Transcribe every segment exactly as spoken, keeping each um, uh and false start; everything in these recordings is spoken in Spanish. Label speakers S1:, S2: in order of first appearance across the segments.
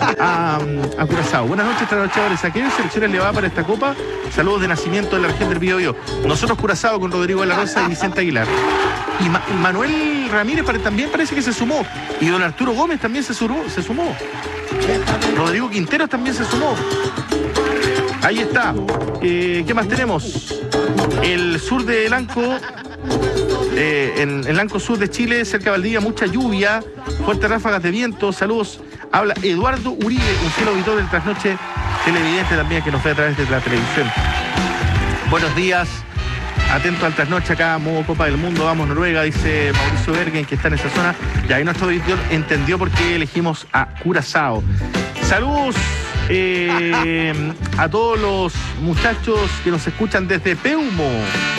S1: a, a Curazao. Buenas noches, trabajadores. ¿A qué selecciones le va para esta copa? Saludos de nacimiento de la región del Biobío. Nosotros Curazao con Rodrigo de la Rosa y Vicente Aguilar. Y Ma Manuel Ramírez también parece que se sumó. Y don Arturo Gómez también se sumó. Se sumó. Rodrigo Quinteros también se sumó. Ahí está. Eh, ¿Qué más tenemos? El sur de Lanco, eh, en el Lanco sur de Chile, cerca de Valdivia, mucha lluvia, fuertes ráfagas de viento. Saludos. Habla Eduardo Uribe, un fiel auditor del Trasnoche televidente también que nos ve a través de la televisión. Buenos días. Atento al Trasnoche acá, modo Copa del Mundo, vamos Noruega, dice Mauricio Bergen, que está en esa zona. Y ahí nuestro auditor entendió por qué elegimos a Curazao. Saludos eh, a todos los muchachos que nos escuchan desde Peumo.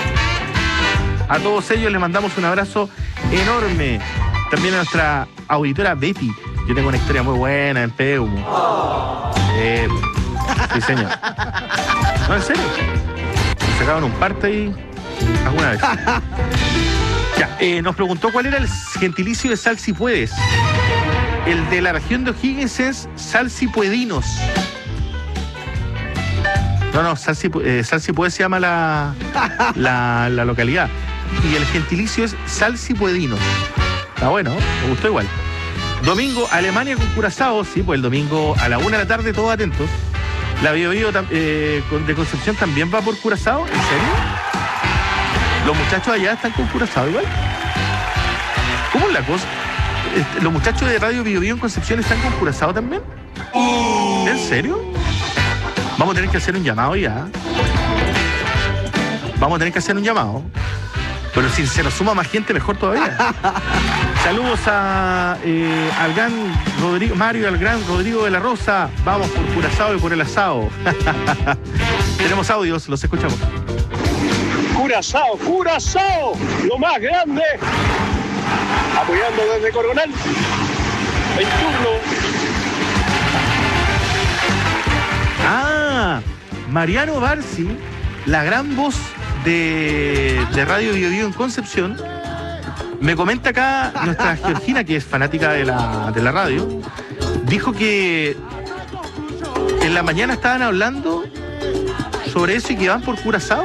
S1: A todos ellos les mandamos un abrazo enorme. También a nuestra auditora Betty. Yo tengo una historia muy buena en Peumo. Eh, sí, señor. No, en serio. Me sacaban un parte ahí alguna vez. Ya, eh, nos preguntó cuál era el gentilicio de sal si puedes. El de la región de O'Higgins es salsipuedinos. No, no, sal si, eh, sal si puedes se llama la, la, la localidad. Y el gentilicio es salsipuedinos. Está bueno, me gustó igual. Domingo, Alemania con Curazao. Sí, pues el domingo a la una de la tarde, todos atentos. La Biobío eh, de Concepción también va por Curazao. ¿En serio? ¿Los muchachos allá están con Curazao igual? ¿Cómo es la cosa? ¿Los muchachos de Radio Biobío en Concepción están con Curazao también? ¿En serio? Vamos a tener que hacer un llamado ya. Vamos a tener que hacer un llamado. Pero si se nos suma más gente, mejor todavía. Saludos a, eh, al gran Rodrigo, Mario, al gran Rodrigo de la Rosa. Vamos por Curazao y por el asado. Tenemos audios, los escuchamos.
S2: Curazao, Curazao, lo más grande. Apoyando desde Coronel. En turno.
S1: Ah, Mariano Barsi, la gran voz de, de Radio Biobío en Concepción. Me comenta acá nuestra Georgina, que es fanática de la, de la radio, dijo que en la mañana estaban hablando sobre eso y que van por Curazao.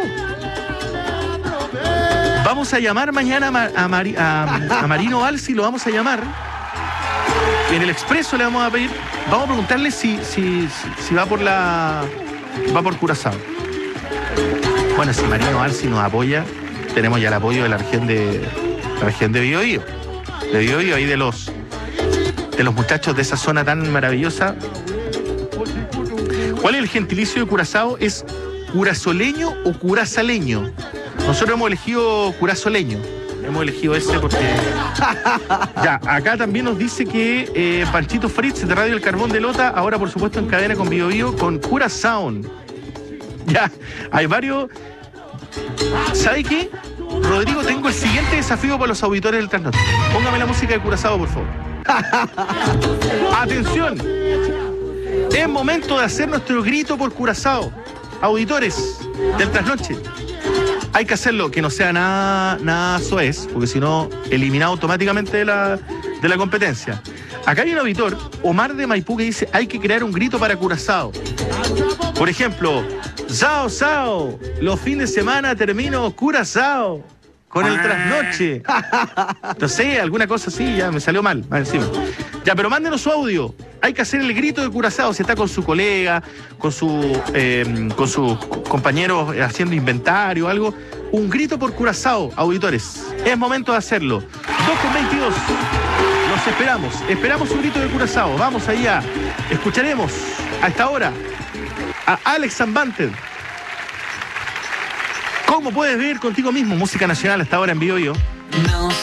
S1: Vamos a llamar mañana a, Mari, a, a Marino Alci, lo vamos a llamar. En el Expreso le vamos a pedir, vamos a preguntarle si, si, si va por la va por Curazao. Bueno, si Marino Alci nos apoya, tenemos ya el apoyo de la región de la región de Biobío. De Biobío, ahí de los de los muchachos de esa zona tan maravillosa. ¿Cuál es el gentilicio de Curazao? ¿Es curazoleño o curazaleño? Nosotros hemos elegido curazoleño. Hemos elegido ese porque... Ya, acá también nos dice que eh, Panchito Fritz de Radio El Carbón de Lota, ahora por supuesto en cadena con Biobío, con Curazao. Ya, hay varios... ¿Sabe qué? Rodrigo, tengo el siguiente desafío para los auditores del Trasnoche. Póngame la música de Curazao, por favor. ¡Atención! Es momento de hacer nuestro grito por Curazao. Auditores del Trasnoche. Hay que hacerlo, que no sea nada, nada soez, porque si no, eliminado automáticamente de la, de la competencia. Acá hay un auditor, Omar de Maipú, que dice, hay que crear un grito para Curazao. Por ejemplo, Sao, Sao, los fines de semana termino Curazao con el Trasnoche. No sé, alguna cosa así, ya me salió mal, más encima. Ya, pero mándenos su audio. Hay que hacer el grito de Curazao. Si está con su colega, con su eh, con sus compañeros haciendo inventario o algo, un grito por Curazao, auditores. Es momento de hacerlo. dos con veintidós. Los esperamos. Esperamos un grito de Curazao. Vamos allá. Escucharemos a esta hora a Alex Zambanter. ¿Cómo puedes vivir contigo mismo? Música nacional hasta ahora en Biobío.